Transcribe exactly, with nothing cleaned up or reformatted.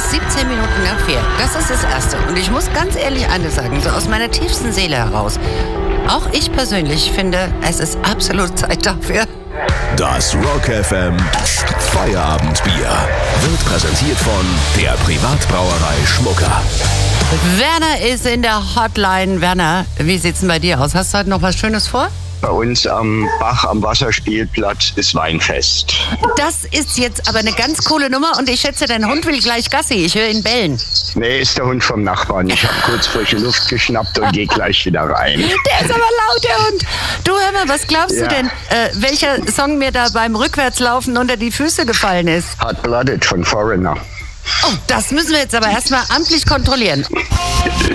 siebzehn Minuten nach vier. Das ist das Erste. Und ich muss ganz ehrlich eines sagen, so aus meiner tiefsten Seele heraus. Auch ich persönlich finde, es ist absolut Zeit dafür. Das Rock F M Feierabendbier wird präsentiert von der Privatbrauerei Schmucker. Werner ist in der Hotline. Werner, wie sieht's denn bei dir aus? Hast du heute noch was Schönes vor? Bei uns am Bach am Wasserspielplatz ist Weinfest. Das ist jetzt aber eine ganz coole Nummer und ich schätze, dein Hund will gleich Gassi. Ich höre ihn bellen. Nee, ist der Hund vom Nachbarn. Ich habe kurz frische Luft geschnappt und gehe gleich wieder rein. Der ist aber laut, der Hund. Du, hör mal, was glaubst Ja. du denn, äh, welcher Song mir da beim Rückwärtslaufen unter die Füße gefallen ist? Hot Blooded von Foreigner. Oh, das müssen wir jetzt aber erstmal amtlich kontrollieren.